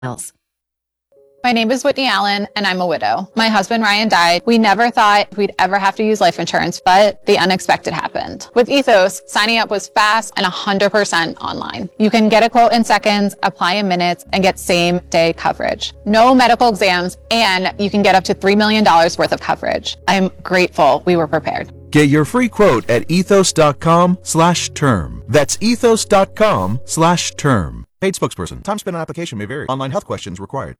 My name is Whitney Allen, and I'm a widow. My husband, Ryan, died. We never thought we'd ever have to use life insurance, but the unexpected happened. With Ethos, signing up was fast and 100% online. You can get a quote in seconds, apply in minutes, and get same-day coverage. No medical exams, and you can get up to $3 million worth of coverage. I'm grateful we were prepared. Get your free quote at ethos.com/term. That's ethos.com/term. Paid spokesperson. Time spent on application may vary. Online health questions required.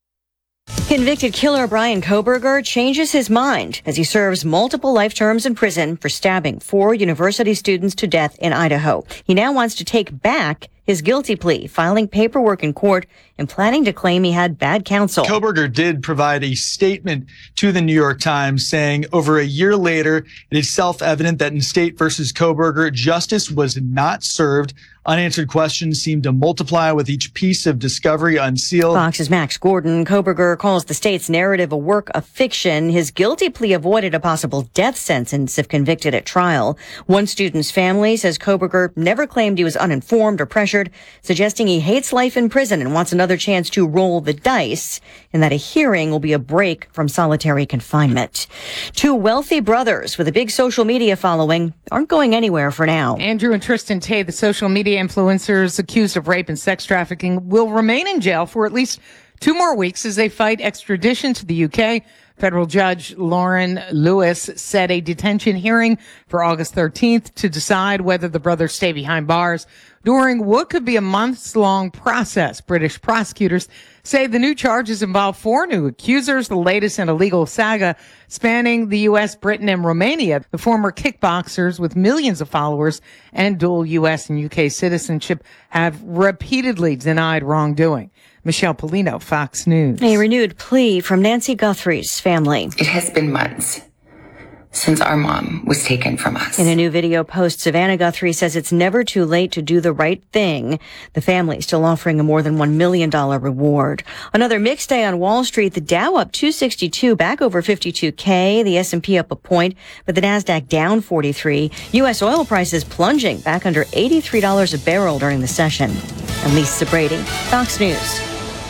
Convicted killer Bryan Kohberger changes his mind as he serves multiple life terms in prison for stabbing 4 university students to death in Idaho. He now wants to take back his guilty plea, filing paperwork in court and planning to claim he had bad counsel. Kohberger did provide a statement to the New York Times saying over a year later, it is self-evident that in State versus Kohberger, justice was not served. Unanswered questions seem to multiply with each piece of discovery unsealed. Fox's Max Gordon. Kohberger calls the state's narrative a work of fiction. His guilty plea avoided a possible death sentence if convicted at trial. One student's family says Kohberger never claimed he was uninformed or pressured, suggesting he hates life in prison and wants another chance to roll the dice, and that a hearing will be a break from solitary confinement. 2 wealthy brothers with a big social media following aren't going anywhere for now. Andrew and Tristan Tate, the social media influencers accused of rape and sex trafficking, will remain in jail for at least 2 more weeks as they fight extradition to the UK. Federal Judge Lauren Lewis set a detention hearing for August 13th to decide whether the brothers stay behind bars during what could be a months-long process. British prosecutors say the new charges involve 4 new accusers, the latest in a legal saga spanning the U.S., Britain, and Romania. The former kickboxers with millions of followers and dual U.S. and U.K. citizenship have repeatedly denied wrongdoing. Michelle Polino, Fox News. A renewed plea from Nancy Guthrie's family. It has been months since our mom was taken from us. In a new video post, Savannah Guthrie says it's never too late to do the right thing. The family is still offering a more than $1 million reward. Another mixed day on Wall Street. The Dow up 262, back over 52K. The S&P up a point, but the Nasdaq down 43. U.S. oil prices plunging back under $83 a barrel during the session. I'm Lisa Brady, Fox News.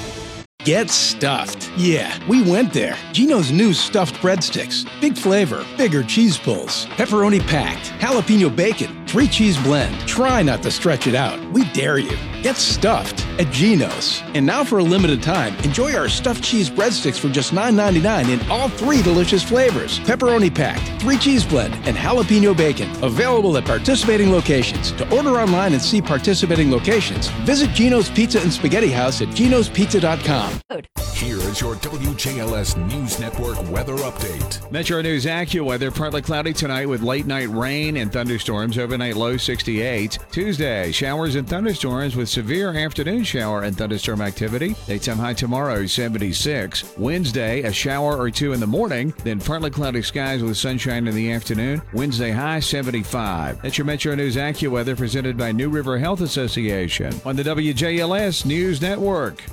Get stuffed. Yeah, we went there. Geno's new stuffed breadsticks. Big flavor, bigger cheese pulls, pepperoni packed, jalapeno bacon, 3 cheese blend. Try not to stretch it out. We dare you. Get stuffed at Geno's. And now for a limited time, enjoy our stuffed cheese breadsticks for just $9.99 in all 3 delicious flavors. Pepperoni packed, 3 cheese blend, and jalapeno bacon. Available at participating locations. To order online and see participating locations, visit Geno's Pizza and Spaghetti House at genospizza.com. Here is your WJLS News Network weather update. Metro News AccuWeather, partly cloudy tonight with late night rain and thunderstorms. Overnight low 68. Tuesday, showers and thunderstorms with severe afternoon shower and thunderstorm activity. Daytime high tomorrow 76. Wednesday, a shower or 2 in the morning, then partly cloudy skies with sunshine in the afternoon. Wednesday high 75. That's your Metro News AccuWeather presented by New River Health Association on the WJLS News Network.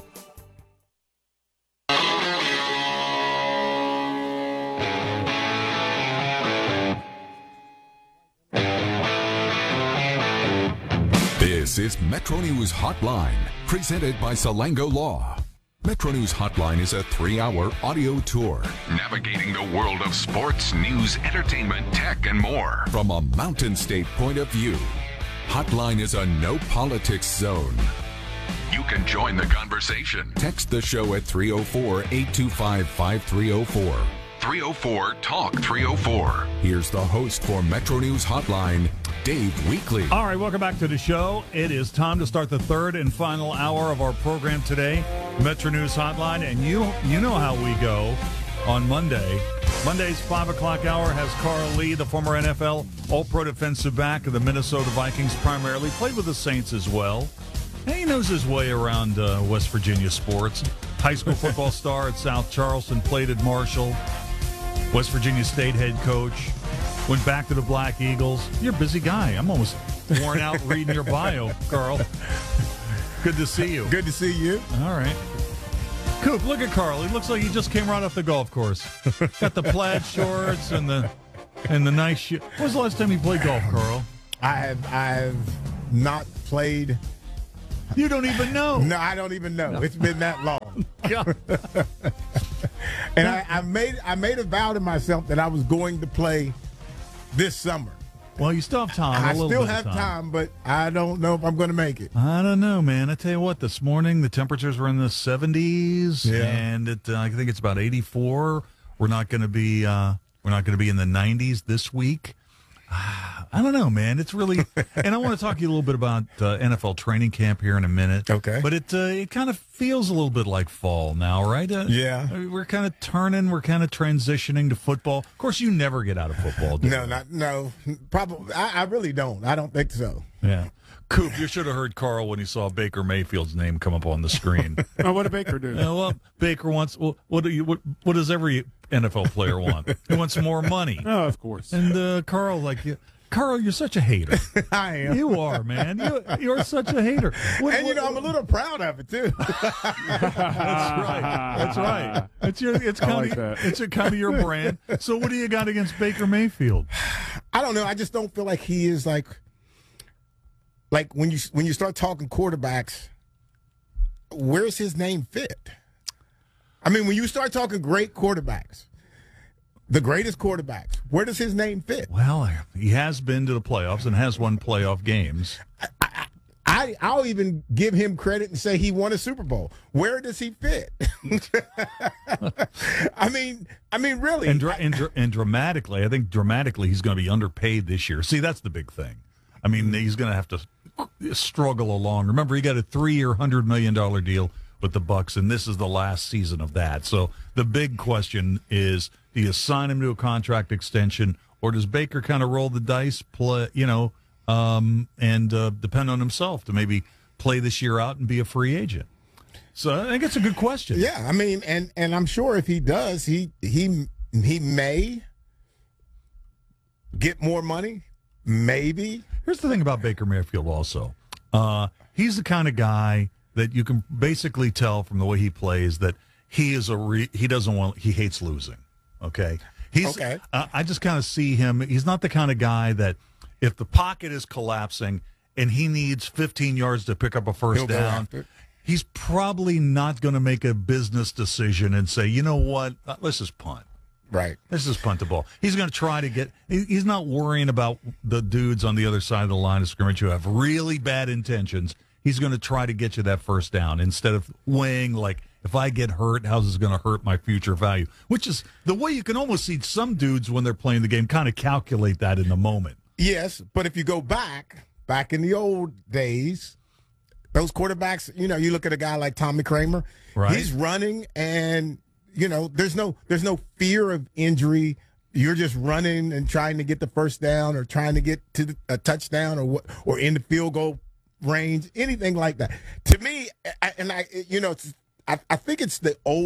This is Metro News Hotline, presented by Salango Law. Metro News Hotline is a 3-hour audio tour navigating the world of sports, news, entertainment, tech, and more from a Mountain State point of view. Hotline is a no politics zone. You can join the conversation. Text the show at 304-825-5304. 304-TALK-304. Here's the host for Metro News Hotline, Dave Weekley. All right, welcome back to the show. It is time to start the 3rd and final hour of our program today, Metro News Hotline. And you know how we go on Monday. Monday's 5 o'clock hour has Carl Lee, the former NFL All-Pro defensive back of the Minnesota Vikings primarily, played with the Saints as well. And he knows his way around West Virginia sports. High school football star at South Charleston, played at Marshall. West Virginia State head coach. Went back to the Black Eagles. You're a busy guy. I'm almost worn out reading your bio, Carl. Good to see you. Good to see you. All right. Coop, look at Carl. He looks like he just came right off the golf course. Got the plaid shorts and the nice shoe. When was the last time you played golf, Carl? I've not played You don't even know. No, I don't even know. No. It's been that long. And I made a vow to myself that I was going to play this summer. Well, you still have time. I still have time, but I don't know if I'm going to make it. I don't know, man. I tell you what, this morning the temperatures were in the 70s, and I think it's about 84. We're not going to be in the 90s this week. I don't know, man. It's really, and I want to talk to you a little bit about NFL training camp here in a minute. Okay. But it kind of feels a little bit like fall now, right? Yeah. We're kind of turning. We're kind of transitioning to football. Of course, you never get out of football, do you? No. Probably. I really don't. I don't think so. Yeah. Coop, you should have heard Carl when he saw Baker Mayfield's name come up on the screen. Oh, what did Baker do? Well, Baker wants. What does every NFL player want? He wants more money. Oh, of course. And Carl, Carl, you're such a hater. I am. You are, man. You're such a hater. I'm a little proud of it too. That's right. It's kind of your brand. So, what do you got against Baker Mayfield? I don't know. I just don't feel like he is like when you start talking quarterbacks, where's his name fit? I mean, when you start talking great quarterbacks, the greatest quarterbacks, where does his name fit? Well, he has been to the playoffs and has won playoff games. I'll even give him credit and say he won a Super Bowl. Where does he fit? I mean, really. And dramatically, I think he's going to be underpaid this year. See, that's the big thing. I mean, he's going to have to struggle along. Remember, he got a 3-year, $100 million deal with the Bucs, and this is the last season of that. So the big question is, do you sign him to a contract extension, or does Baker kind of roll the dice, and depend on himself to maybe play this year out and be a free agent? So I think it's a good question. Yeah, I mean, and I'm sure if he does, he may get more money, maybe. Here's the thing about Baker Mayfield also. He's the kind of guy that you can basically tell from the way he plays that he hates losing. Okay. Okay. I just kind of see him. He's not the kind of guy that if the pocket is collapsing and he needs 15 yards to pick up a first down, he's probably not going to make a business decision and say, you know what, let's just punt. Right. Let's just punt the ball. He's going to try to he's not worrying about the dudes on the other side of the line of scrimmage who have really bad intentions. He's going to try to get you that first down instead of weighing, like, if I get hurt, how's this going to hurt my future value? Which is the way you can almost see some dudes when they're playing the game kind of calculate that in the moment. Yes, but if you go back in the old days, those quarterbacks, you look at a guy like Tommy Kramer, right? He's running and, there's no fear of injury. You're just running and trying to get the first down or trying to get to a touchdown or in the field goal range, anything like that. To me, I think it's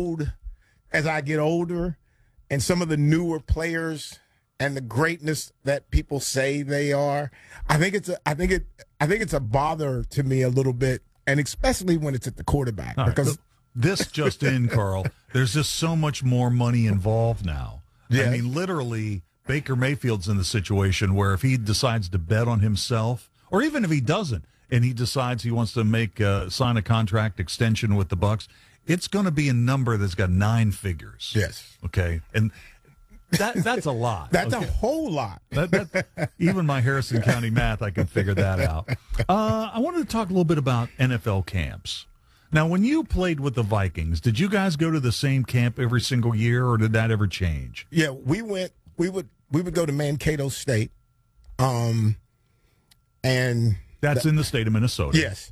as I get older and some of the newer players and the greatness that people say they are, I think it's a bother to me a little bit, and especially when it's at the quarterback. All because right. This just in, Carl, there's just so much more money involved now. Yeah. I mean, literally, Baker Mayfield's in the situation where if he decides to bet on himself, or even if he doesn't, and he decides he wants to sign a contract extension with the Bucs, it's going to be a number that's got 9 figures. Yes. Okay. And that's a lot. That's a whole lot. Even my Harrison County math, I can figure that out. I wanted to talk a little bit about NFL camps. Now, when you played with the Vikings, did you guys go to the same camp every single year, or did that ever change? Yeah, we would go to Mankato State, and that's in the state of Minnesota. Yes,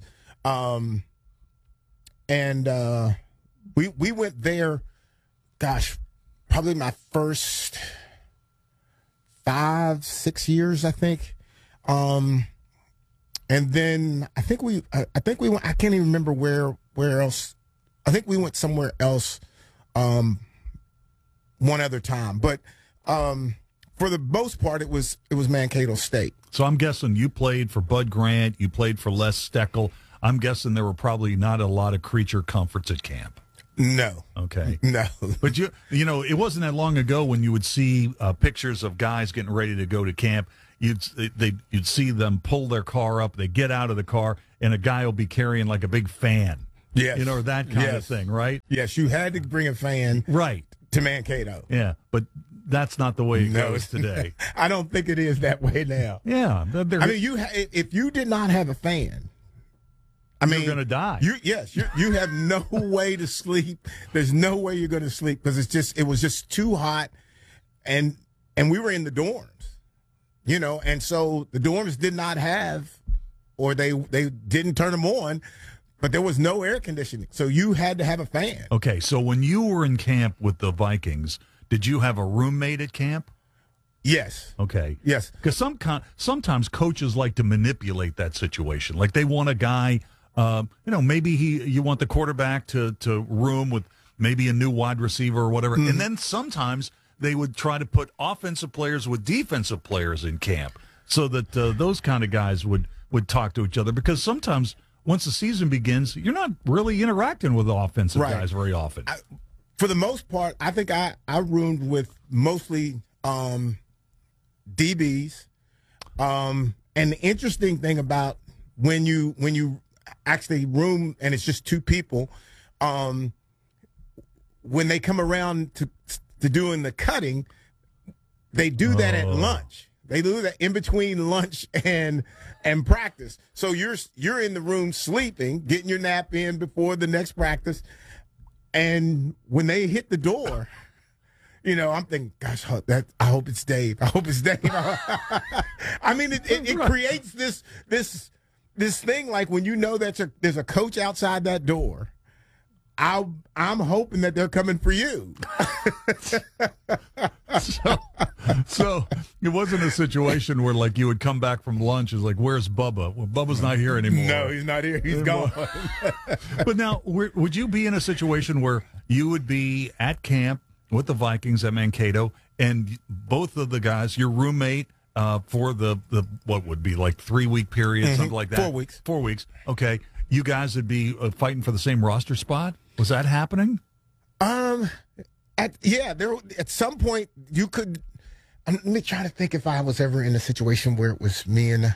and we went there. Gosh, probably my first 5-6 years, I think. And then I think we went. I can't even remember where else. I think we went somewhere else one other time, but for the most part, it was Mankato State. So I'm guessing you played for Bud Grant, you played for Les Steckel. I'm guessing there were probably not a lot of creature comforts at camp. No. Okay. No. But you know, it wasn't that long ago when you would see pictures of guys getting ready to go to camp. You'd see them pull their car up, they get out of the car, and a guy will be carrying like a big fan. Yes. You know, or that kind of thing, right? Yes, you had to bring a fan right to Mankato. Yeah, but that's not the way it goes today. I don't think it is that way now. Yeah. I mean, if you did not have a fan, you're going to die. You have no way to sleep. There's no way you're going to sleep because it was just too hot, and we were in the dorms, you know, and so the dorms did not have, or they didn't turn them on, but there was no air conditioning, so you had to have a fan. Okay, so when you were in camp with the Vikings, did you have a roommate at camp? Yes. Okay. Yes. Because sometimes coaches like to manipulate that situation. Like they want a guy. Maybe you want the quarterback to room with maybe a new wide receiver or whatever. Mm-hmm. And then sometimes they would try to put offensive players with defensive players in camp so that those kind of guys would talk to each other. Because sometimes once the season begins, you're not really interacting with offensive guys very often. For the most part, I think I roomed with mostly DBs. And the interesting thing about when you actually room and it's just two people, when they come around to doing the cutting, they do that at lunch. They do that in between lunch and practice. So you're in the room sleeping, getting your nap in before the next practice, and when they hit the door, you know, I'm thinking, gosh, I hope it's Dave. I hope it's Dave. I mean, it creates this thing like when you know that there's a coach outside that door. I'm hoping that they're coming for you. So it wasn't a situation where like you would come back from lunch. It's like, where's Bubba? Well, Bubba's not here anymore. No, he's not here. He's gone. But now, would you be in a situation where you would be at camp with the Vikings at Mankato, and both of the guys, your roommate, for the what would be like 3-week period, something like that? 4 weeks. 4 weeks. Okay. You guys would be fighting for the same roster spot? Was that happening? At some point you could. Let me try to think if I was ever in a situation where it was me and.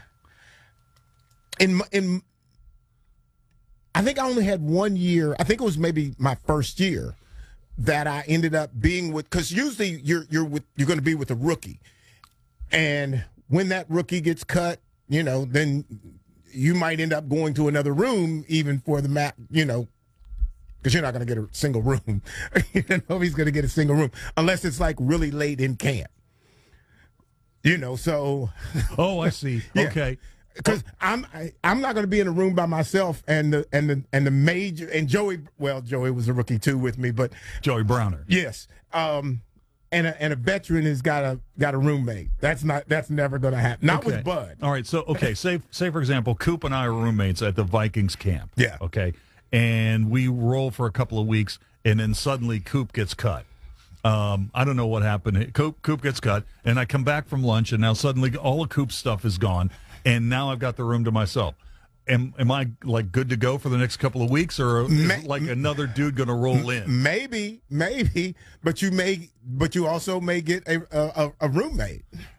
I think I only had 1 year. I think it was maybe my first year that I ended up being with, because usually you're going to be with a rookie, and when that rookie gets cut, you know, then you might end up going to another room even for the map, you know, because you're not going to get a single room. Nobody's going to get a single room unless it's like really late in camp. You know, so. Oh, I see. Yeah. Okay. Because I'm not going to be in a room by myself, and the major and Joey. Well, Joey was a rookie too with me, but Joey Browner. Yes. And a veteran has got a roommate. That's never going to happen. Not with Bud. All right. So say for example, Coop and I are roommates at the Vikings camp. Yeah. Okay. And we roll for a couple of weeks, and then suddenly Coop gets cut. I don't know what happened. Coop gets cut, and I come back from lunch, and now suddenly all of Coop's stuff is gone, and now I've got the room to myself. Am I like good to go for the next couple of weeks, or is like another dude going to roll in? Maybe, but you also may get a roommate.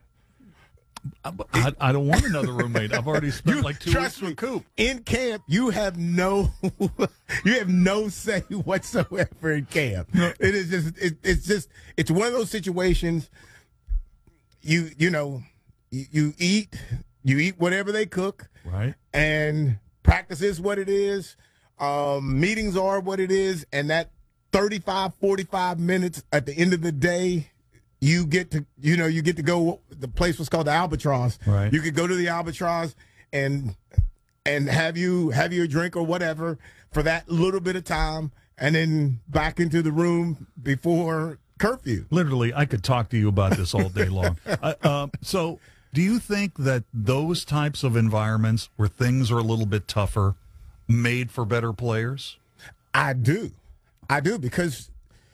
I don't want another roommate. I've already spent like 2 weeks with Coop. In camp, you have no say whatsoever in camp. It's one of those situations. You eat whatever they cook, right? And practice is what it is. Meetings are what it is, and that 45 minutes at the end of the day, you get to go. The place was called the Albatross. Right. You could go to the Albatross and have your drink or whatever for that little bit of time, and then back into the room before curfew. Literally, I could talk to you about this all day long. So, do you think that those types of environments where things are a little bit tougher made for better players? I do, because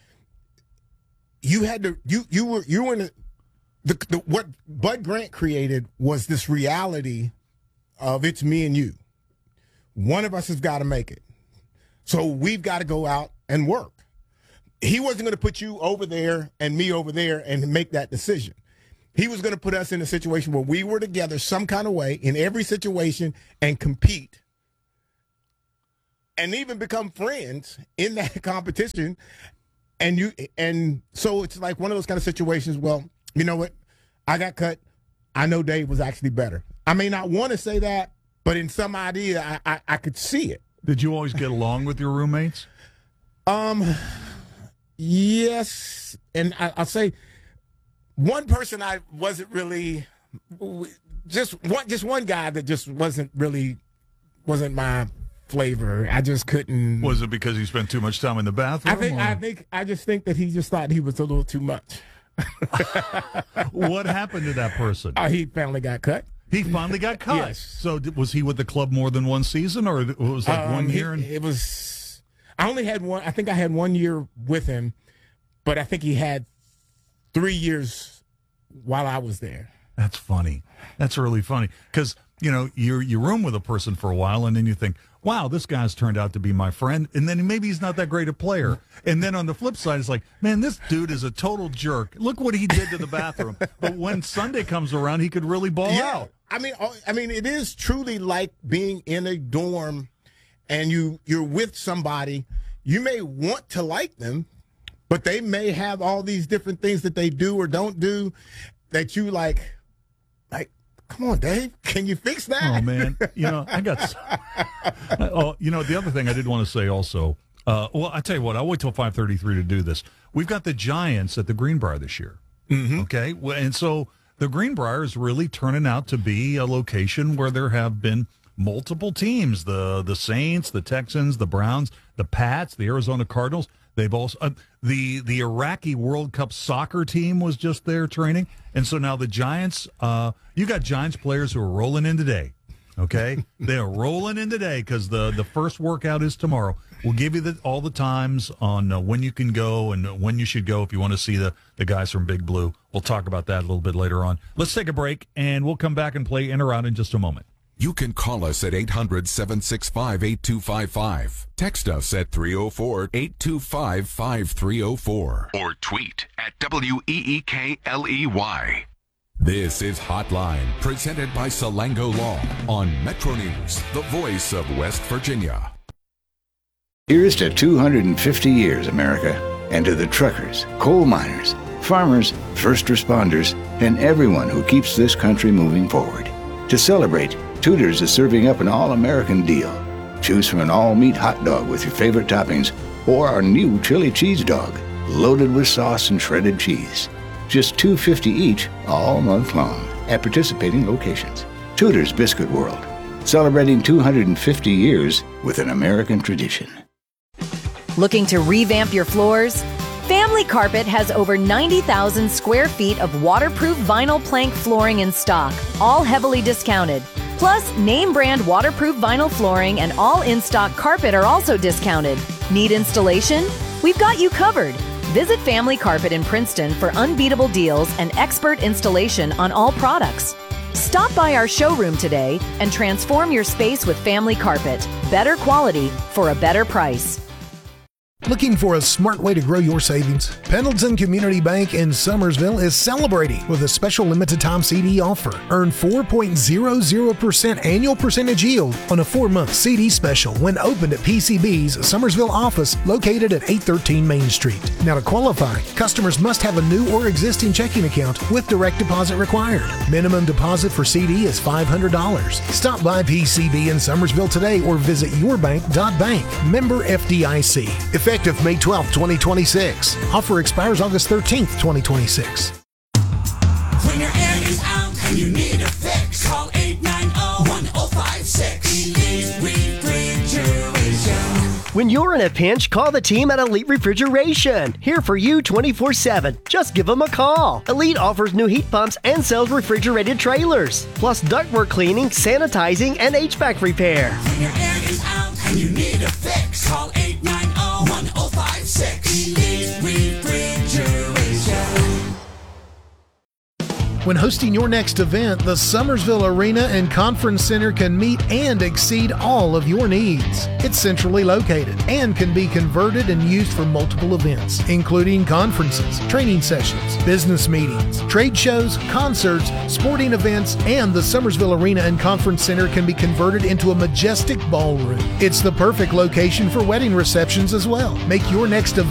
you had to. You were in what Bud Grant created was this reality of it's me and you. One of us has got to make it, so we've got to go out and work. he wasn't going to put you over there and me over there and make that decision. He was going to put us in a situation where we were together some kind of way in every situation and compete and even become friends in that competition. And so it's like one of those kind of situations. Well, you know what? I got cut. I know Dave was actually better. I may not want to say that, but in some idea, I could see it. Did you always get along with your roommates? Yes. And I'll say one person I wasn't really, just one guy that just wasn't my flavor. I just couldn't. Was it because you spent too much time in the bathroom? I just think that he just thought he was a little too much. What happened to that person? He finally got cut. He finally got cut. Yes. So was he with the club more than one season, or it was like 1 year? It was. I only had one. I think I had 1 year with him, but I think he had 3 years while I was there. That's funny. That's really funny because you room with a person for a while, and then you think, wow, this guy's turned out to be my friend. And then maybe he's not that great a player. And then on the flip side, it's like, man, this dude is a total jerk. Look what he did to the bathroom. But when Sunday comes around, he could really ball out. I mean, it is truly like being in a dorm and you're with somebody. You may want to like them, but they may have all these different things that they do or don't do that you like, come on, Dave, can you fix that? Oh, man. I got... the other thing I did want to say also, I tell you what, I'll wait till 5:33 to do this. We've got the Giants at the Greenbrier this year. Mm-hmm. Okay? And so the Greenbrier is really turning out to be a location where there have been multiple teams, the Saints, the Texans, the Browns, the Pats, the Arizona Cardinals. They've also the Iraqi World Cup soccer team was just there training, and so now the Giants. You got Giants players who are rolling in today. Okay, they are rolling in today because the first workout is tomorrow. We'll give you all the times on when you can go and when you should go if you want to see the guys from Big Blue. We'll talk about that a little bit later on. Let's take a break, and we'll come back and play in or out in just a moment. You can call us at 800-765-8255. Text us at 304-825-5304. Or tweet at WEEKLEY. This is Hotline, presented by Salango Law on Metro News, the voice of West Virginia. Here's to 250 years, America, and to the truckers, coal miners, farmers, first responders, and everyone who keeps this country moving forward. To celebrate, Tudor's is serving up an all-American deal. Choose from an all-meat hot dog with your favorite toppings or our new chili cheese dog, loaded with sauce and shredded cheese. Just $2.50 each all month long at participating locations. Tudor's Biscuit World, celebrating 250 years with an American tradition. Looking to revamp your floors? Family Carpet has over 90,000 square feet of waterproof vinyl plank flooring in stock, all heavily discounted. Plus, name brand waterproof vinyl flooring and all in-stock carpet are also discounted. Need installation? We've got you covered. Visit Family Carpet in Princeton for unbeatable deals and expert installation on all products. Stop by our showroom today and transform your space with Family Carpet. Better quality for a better price. Looking for a smart way to grow your savings? Pendleton Community Bank in Summersville is celebrating with a special limited time CD offer. Earn 4.00% annual percentage yield on a 4-month CD special when opened at PCB's Summersville office located at 813 Main Street. Now to qualify, customers must have a new or existing checking account with direct deposit required. Minimum deposit for CD is $500. Stop by PCB in Summersville today or visit yourbank.bank. Member FDIC. Effective May 12, 2026. Offer expires August 13th, 2026. When your air is out and you need a fix, call 890-1056. Elite Refrigeration. When you're in a pinch, call the team at Elite Refrigeration. Here for you 24/7. Just give them a call. Elite offers new heat pumps and sells refrigerated trailers. Plus ductwork cleaning, sanitizing, and HVAC repair. When your air is out and you need a fix, call 890-1056. Elite Refrigeration. When hosting your next event, the Summersville Arena and Conference Center can meet and exceed all of your needs. It's centrally located and can be converted and used for multiple events, including conferences, training sessions, business meetings, trade shows, concerts, sporting events, and the Summersville Arena and Conference Center can be converted into a majestic ballroom. It's the perfect location for wedding receptions as well. Make your next event